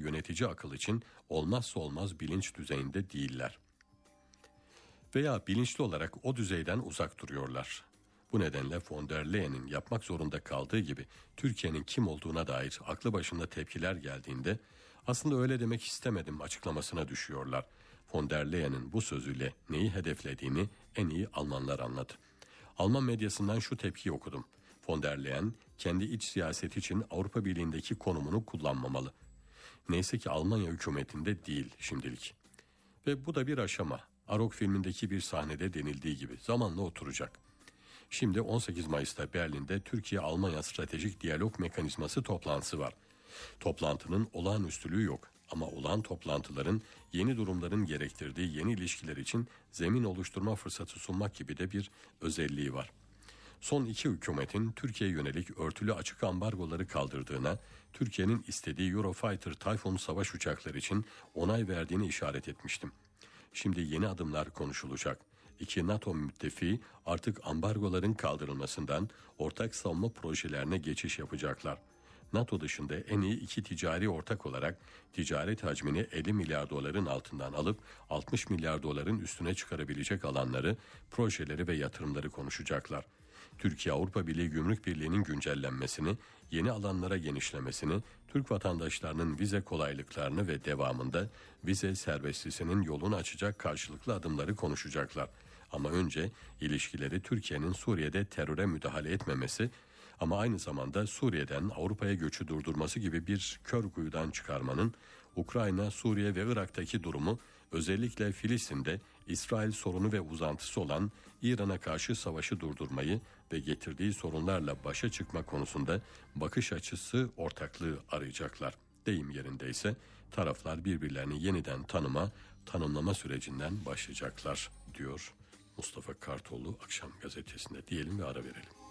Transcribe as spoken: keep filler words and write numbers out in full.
yönetici akıl için olmazsa olmaz bilinç düzeyinde değiller. Veya bilinçli olarak o düzeyden uzak duruyorlar. Bu nedenle von der Leyen'in yapmak zorunda kaldığı gibi Türkiye'nin kim olduğuna dair aklı başında tepkiler geldiğinde aslında öyle demek istemedim açıklamasına düşüyorlar. Von der Leyen'in bu sözüyle neyi hedeflediğini en iyi Almanlar anladı. Alman medyasından şu tepkiyi okudum. Von der Leyen kendi iç siyaset için Avrupa Birliği'ndeki konumunu kullanmamalı. Neyse ki Almanya hükümetinde değil şimdilik. Ve bu da bir aşama. Arok filmindeki bir sahnede denildiği gibi zamanla oturacak. Şimdi on sekiz Mayıs'ta Berlin'de Türkiye-Almanya Stratejik Diyalog Mekanizması toplantısı var. Toplantının olağanüstülüğü yok ama olağan toplantıların yeni durumların gerektirdiği yeni ilişkiler için zemin oluşturma fırsatı sunmak gibi de bir özelliği var. Son iki hükümetin Türkiye'ye yönelik örtülü açık ambargoları kaldırdığına, Türkiye'nin istediği Eurofighter Typhoon savaş uçakları için onay verdiğini işaret etmiştim. Şimdi yeni adımlar konuşulacak. İki NATO müttefiği artık ambargoların kaldırılmasından ortak savunma projelerine geçiş yapacaklar. NATO dışında en iyi iki ticari ortak olarak ticaret hacmini elli milyar doların altından alıp altmış milyar doların üstüne çıkarabilecek alanları, projeleri ve yatırımları konuşacaklar. Türkiye-Avrupa Birliği Gümrük Birliği'nin güncellenmesini, yeni alanlara genişlemesini, Türk vatandaşlarının vize kolaylıklarını ve devamında vize serbestlisinin yolunu açacak karşılıklı adımları konuşacaklar. Ama önce ilişkileri Türkiye'nin Suriye'de teröre müdahale etmemesi ama aynı zamanda Suriye'den Avrupa'ya göçü durdurması gibi bir kör kuyudan çıkarmanın, Ukrayna, Suriye ve Irak'taki durumu, özellikle Filistin'de İsrail sorunu ve uzantısı olan İran'a karşı savaşı durdurmayı ve getirdiği sorunlarla başa çıkma konusunda bakış açısı ortaklığı arayacaklar. Deyim yerindeyse taraflar birbirlerini yeniden tanıma, tanımlama sürecinden başlayacaklar diyor Mustafa Kartoğlu Akşam Gazetesi'nde. Diyelim ve ara verelim.